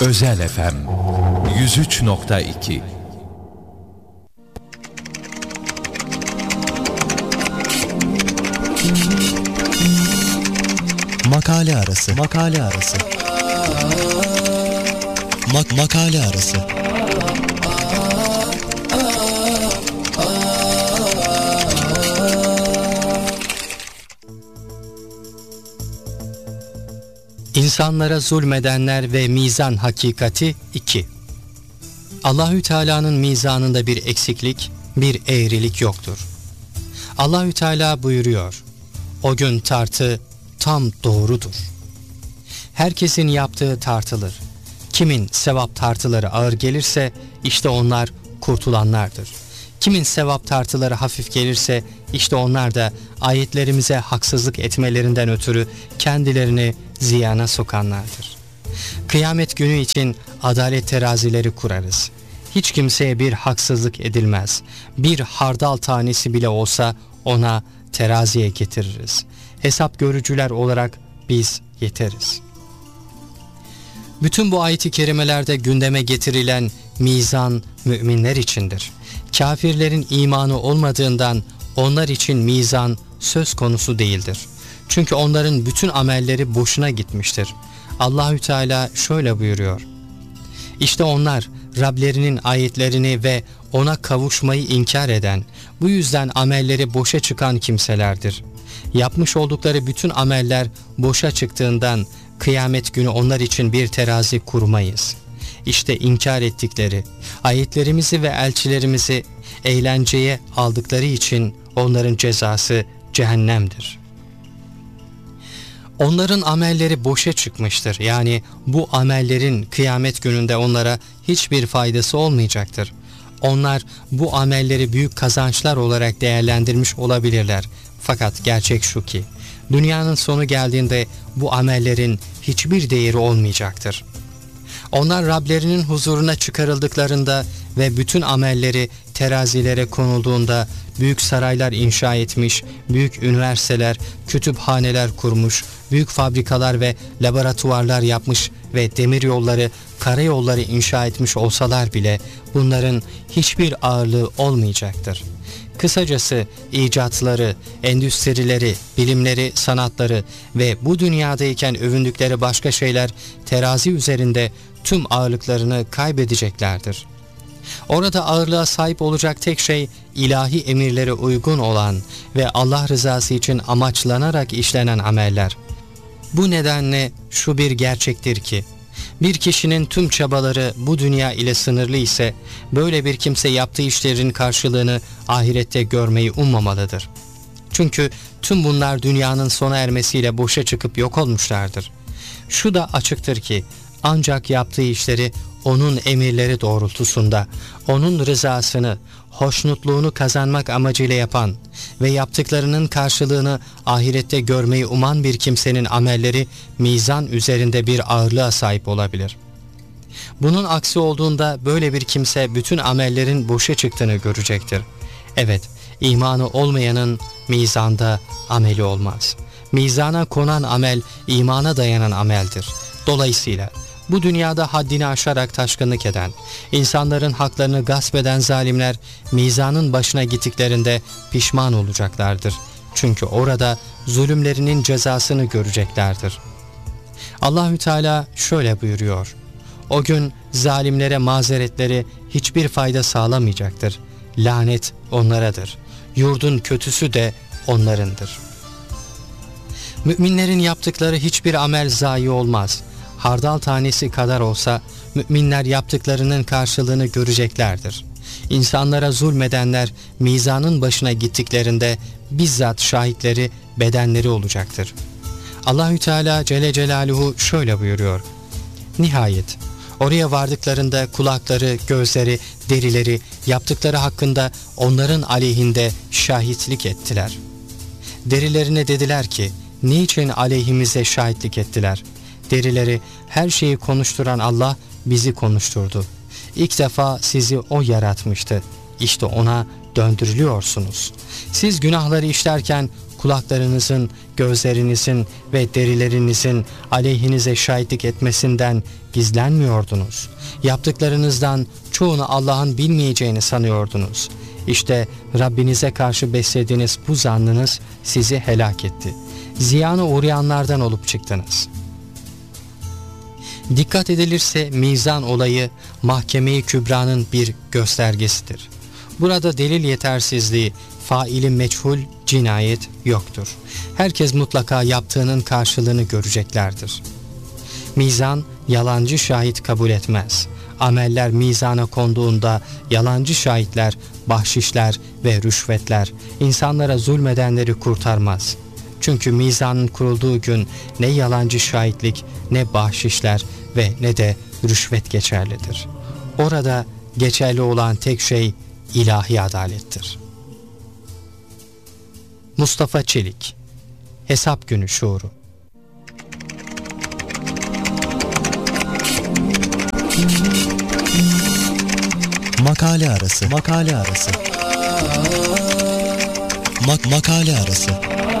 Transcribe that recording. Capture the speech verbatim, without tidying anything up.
Özel F M yüz üç nokta iki. Makale arası. Makale arası. Mak makale arası. İnsanlara zulmedenler ve mizan hakikati iki. Allahü Teala'nın mizanında bir eksiklik, bir eğrilik yoktur. Allahü Teala buyuruyor: o gün tartı tam doğrudur. Herkesin yaptığı tartılır. Kimin sevap tartıları ağır gelirse işte onlar kurtulanlardır. Kimin sevap tartıları hafif gelirse işte onlar da ayetlerimize haksızlık etmelerinden ötürü kendilerini ziyana sokanlardır. Kıyamet günü için adalet terazileri kurarız. Hiç kimseye bir haksızlık edilmez. Bir hardal tanesi bile olsa ona teraziye getiririz. Hesap görücüler olarak biz yeteriz. Bütün bu ayet-i kerimelerde gündeme getirilen mizan müminler içindir. Kafirlerin imanı olmadığından onlar için mizan söz konusu değildir. Çünkü onların bütün amelleri boşuna gitmiştir. Allahü Teala şöyle buyuruyor: İşte onlar Rablerinin ayetlerini ve ona kavuşmayı inkar eden, bu yüzden amelleri boşa çıkan kimselerdir. Yapmış oldukları bütün ameller boşa çıktığından kıyamet günü onlar için bir terazi kurmayız. İşte inkar ettikleri, ayetlerimizi ve elçilerimizi eğlenceye aldıkları için onların cezası cehennemdir. Onların amelleri boşa çıkmıştır. Yani bu amellerin kıyamet gününde onlara hiçbir faydası olmayacaktır. Onlar bu amelleri büyük kazançlar olarak değerlendirmiş olabilirler. Fakat gerçek şu ki, dünyanın sonu geldiğinde bu amellerin hiçbir değeri olmayacaktır. Onlar Rablerinin huzuruna çıkarıldıklarında ve bütün amelleri terazilere konulduğunda büyük saraylar inşa etmiş, büyük üniversiteler, kütüphaneler kurmuş, büyük fabrikalar ve laboratuvarlar yapmış ve demiryolları, karayolları inşa etmiş olsalar bile bunların hiçbir ağırlığı olmayacaktır. Kısacası icatları, endüstrileri, bilimleri, sanatları ve bu dünyadayken övündükleri başka şeyler terazi üzerinde tüm ağırlıklarını kaybedeceklerdir. Orada ağırlığa sahip olacak tek şey ilahi emirlere uygun olan ve Allah rızası için amaçlanarak işlenen ameller. Bu nedenle şu bir gerçektir ki, bir kişinin tüm çabaları bu dünya ile sınırlı ise böyle bir kimse yaptığı işlerin karşılığını ahirette görmeyi ummamalıdır. Çünkü tüm bunlar dünyanın sona ermesiyle boşa çıkıp yok olmuşlardır. Şu da açıktır ki ancak yaptığı işleri onun emirleri doğrultusunda, onun rızasını, hoşnutluğunu kazanmak amacıyla yapan ve yaptıklarının karşılığını ahirette görmeyi uman bir kimsenin amelleri mizan üzerinde bir ağırlığa sahip olabilir. Bunun aksi olduğunda böyle bir kimse bütün amellerin boşa çıktığını görecektir. Evet, imanı olmayanın mizanda ameli olmaz. Mizana konan amel imana dayanan ameldir. Dolayısıyla bu dünyada haddini aşarak taşkınlık eden, insanların haklarını gasp eden zalimler mizanın başına gittiklerinde pişman olacaklardır. Çünkü orada zulümlerinin cezasını göreceklerdir. Allahü Teala şöyle buyuruyor: o gün zalimlere mazeretleri hiçbir fayda sağlamayacaktır. Lanet onlaradır. Yurdun kötüsü de onlarındır. Müminlerin yaptıkları hiçbir amel zayi olmaz. Hardal tanesi kadar olsa müminler yaptıklarının karşılığını göreceklerdir. İnsanlara zulmedenler mizanın başına gittiklerinde bizzat şahitleri, bedenleri olacaktır. Allahü Teala Celle Celaluhu şöyle buyuruyor: nihayet oraya vardıklarında kulakları, gözleri, derileri yaptıkları hakkında onların aleyhinde şahitlik ettiler. Derilerine dediler ki, niçin aleyhimize şahitlik ettiler? Derileri, her şeyi konuşturan Allah bizi konuşturdu. İlk defa sizi O yaratmıştı. İşte O'na döndürülüyorsunuz. Siz günahları işlerken kulaklarınızın, gözlerinizin ve derilerinizin aleyhinize şahitlik etmesinden gizlenmiyordunuz. Yaptıklarınızdan çoğunu Allah'ın bilmeyeceğini sanıyordunuz. İşte Rabbinize karşı beslediğiniz bu zannınız sizi helak etti. Ziyana uğrayanlardan olup çıktınız. Dikkat edilirse mizan olayı mahkeme-i kübranın bir göstergesidir. Burada delil yetersizliği, faili meçhul, cinayet yoktur. Herkes mutlaka yaptığının karşılığını göreceklerdir. Mizan yalancı şahit kabul etmez. Ameller mizana konduğunda yalancı şahitler, bahşişler ve rüşvetler insanlara zulmedenleri kurtarmaz. Çünkü mizanın kurulduğu gün ne yalancı şahitlik, ne bahşişler ve ne de rüşvet geçerlidir. Orada geçerli olan tek şey ilahi adalettir. Mustafa Çelik, Hesap Günü Şuuru. Makale arası. Makale arası. Mak makale arası.